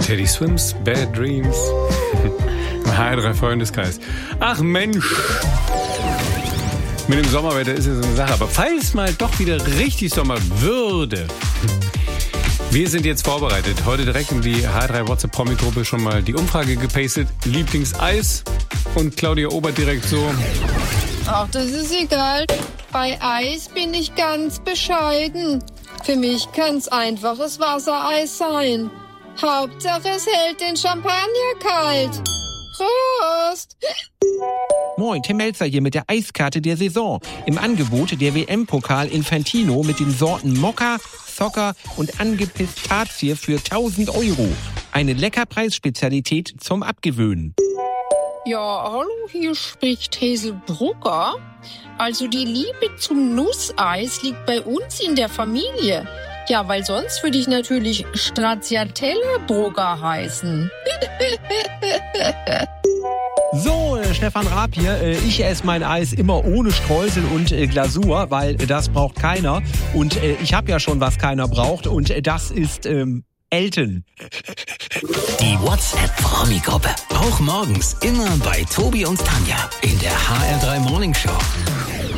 Teddy Swims, Bad Dreams. HR3 Freundeskreis. Ach Mensch. Mit dem Sommerwetter ist ja so eine Sache. Aber falls mal doch wieder richtig Sommer würde. Wir sind jetzt vorbereitet. Heute direkt in die HR3 WhatsApp-Promi-Gruppe schon mal die Umfrage gepastet. Lieblingseis. Und Claudia Obert direkt so. Ach, das ist egal. Bei Eis bin ich ganz bescheiden. Für mich kann's einfaches Wassereis sein. Hauptsache es hält den Champagner kalt. Prost! Moin, Tim Melzer hier mit der Eiskarte der Saison. Im Angebot der WM-Pokal Infantino mit den Sorten Mokka, Zocker und Angepistazie für 1.000 €. Eine Leckerpreisspezialität zum Abgewöhnen. Ja, hallo, hier spricht Hazel Brugger. Also die Liebe zum Nusseis liegt bei uns in der Familie. Ja, weil sonst würde ich natürlich Stracciatella Brugger heißen. So, Stefan Raab hier. Ich esse mein Eis immer ohne Streusel und Glasur, weil das braucht keiner. Und ich habe ja schon, was keiner braucht. Und das ist Elton. Die WhatsApp-Promi-Gruppe. Auch morgens immer bei Tobi und Tanja in der HR3 Morning Show.